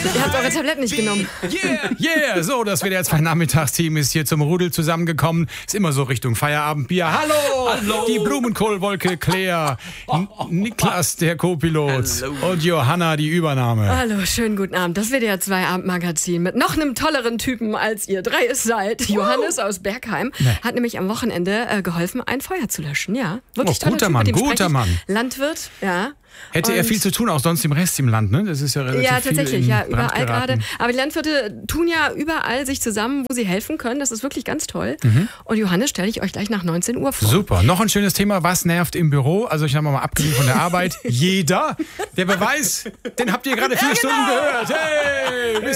Ihr habt eure Tabletten nicht genommen. Yeah. So, das WDR 2 Nachmittagsteam ist hier zum Rudel zusammengekommen. Ist immer so Richtung Feierabendbier. Hallo! Die Blumenkohlwolke Claire, Niklas, der Co-Pilot und Johanna, die Übernahme. Hallo, schönen guten Abend. Das WDR 2 Abendmagazin mit noch einem tolleren Typen, als ihr drei es seid. Johannes aus Bergheim hat nämlich am Wochenende geholfen, ein Feuer zu löschen. Ja, wirklich toller guter Typ, Mann, mit dem guter spreche ich. Mann. Landwirt, ja. Hätte er viel zu tun, auch sonst im Rest im Land, ne? Das ist ja relativ Ja, viel tatsächlich, in ja, Brand überall geraten. gerade. Aber die Landwirte tun ja überall sich zusammen, wo sie helfen können. Das ist wirklich ganz toll. Und Johannes stelle ich euch gleich nach 19 Uhr vor. Super. Noch ein schönes Thema. Was nervt im Büro? Also ich habe mal abgesehen von der Arbeit. Jeder. Der Beweis, den habt ihr gerade 4 Stunden gehört. Hey! Bis